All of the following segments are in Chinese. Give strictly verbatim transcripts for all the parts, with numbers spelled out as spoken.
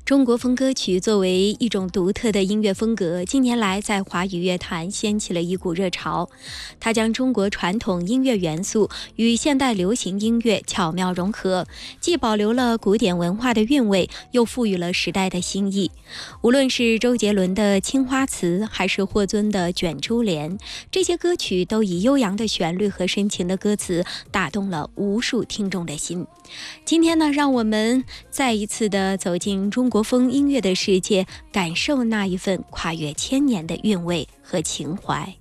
中国风歌曲作为一种独特的音乐风格，近年来在华语乐坛掀起了一股热潮。它将中国传统音乐元素与现代流行音乐巧妙融合，既保留了古典文化的韵味，又赋予了时代的新意。无论是周杰伦的《青花瓷》，还是霍尊的《卷珠帘》，这些歌曲都以悠扬的旋律和深情的歌词打动了无数听众的心。今天呢，让我们再一次的走进中国风音乐的世界，感受那一份跨越千年的韵味和情怀。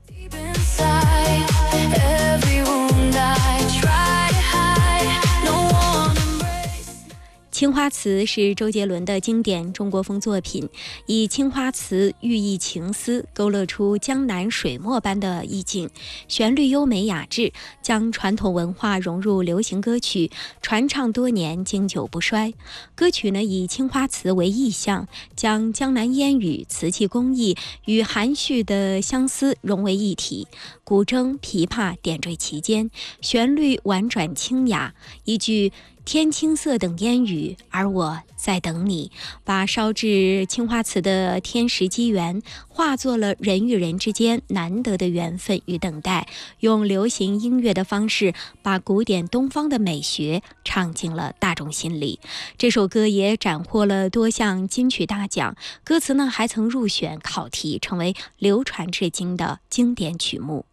青花瓷是周杰伦的经典中国风作品，以青花瓷寓意情思，勾勒出江南水墨般的意境，旋律优美雅致，将传统文化融入流行歌曲，传唱多年，经久不衰。歌曲呢，以青花瓷为意象，将江南烟雨、瓷器工艺与含蓄的相思融为一体，古筝、琵琶点缀其间，旋律婉转清雅，一句天青色等烟雨，而我在等你，把烧制青花瓷的天时机缘化作了人与人之间难得的缘分与等待，用流行音乐的方式把古典东方的美学唱进了大众心里。这首歌也斩获了多项金曲大奖，歌词呢还曾入选考题，成为流传至今的经典曲目。